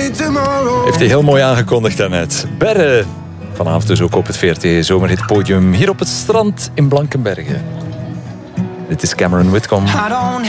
Heeft hij heel mooi aangekondigd daarnet. Berre. Vanavond dus ook op het VRT Zomerhitpodium hier op het strand in Blankenberge. Dit is Cameron Whitcomb.